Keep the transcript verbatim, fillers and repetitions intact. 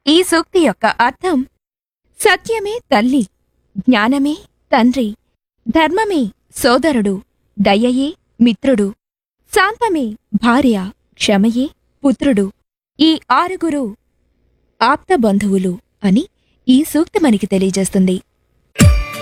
ఈ సూక్తి యొక్క అర్థం: సత్యమే తల్లి, జ్ఞానమే తండ్రి, ధర్మమే సోదరుడు, దయయే మిత్రుడు, శాంతమే భార్య, క్షమయే పుత్రుడు, ఈ ఆరుగురు ఆప్త బంధువులు అని ఈ సూక్తి మనకి తెలియజేస్తుంది.